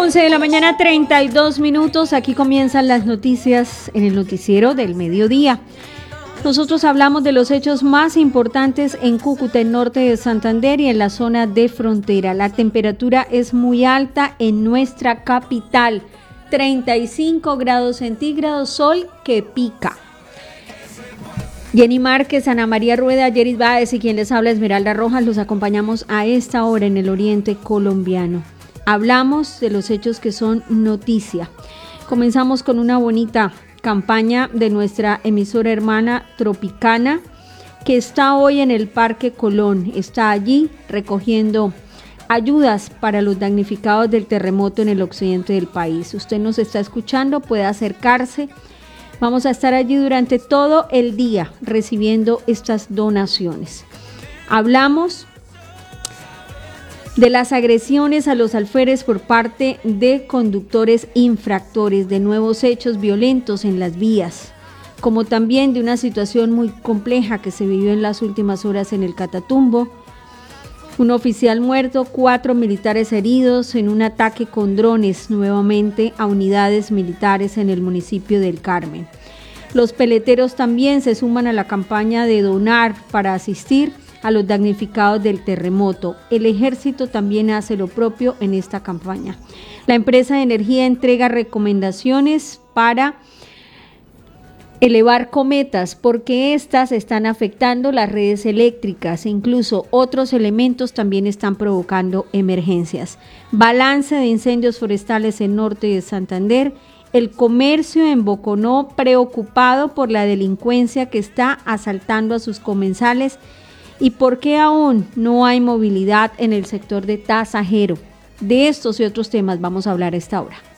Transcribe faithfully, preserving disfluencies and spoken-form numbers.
once de la mañana, treinta y dos minutos. Aquí comienzan las noticias en el noticiero del mediodía. Nosotros hablamos de los hechos más importantes en Cúcuta, en norte de Santander y en la zona de frontera. La temperatura es muy alta en nuestra capital, treinta y cinco grados centígrados, sol que pica. Jenny Márquez, Ana María Rueda, Yeris Báez y quien les habla, Esmeralda Rojas, los acompañamos a esta hora en el oriente colombiano. Hablamos de los hechos que son noticia. Comenzamos con una bonita campaña de nuestra emisora hermana Tropicana, que está hoy en el Parque Colón. Está allí recogiendo ayudas para los damnificados del terremoto en el occidente del país. Usted nos está escuchando, puede acercarse. Vamos a estar allí durante todo el día recibiendo estas donaciones. Hablamos de las agresiones a los alféreres por parte de conductores infractores, de nuevos hechos violentos en las vías, como también de una situación muy compleja que se vivió en las últimas horas en el Catatumbo. Un oficial muerto, cuatro militares heridos en un ataque con drones nuevamente a unidades militares en el municipio del Carmen. Los peleteros también se suman a la campaña de donar para asistir a los damnificados del terremoto. El ejército también hace lo propio en esta campaña. La empresa de energía entrega recomendaciones para elevar cometas porque estas están afectando las redes eléctricas e incluso otros elementos también están provocando emergencias. Balance de incendios forestales en norte de Santander. El comercio en Boconó preocupado por la delincuencia que está asaltando a sus comensales. ¿Y por qué aún no hay movilidad en el sector de Tasajero? De estos y otros temas vamos a hablar a esta hora.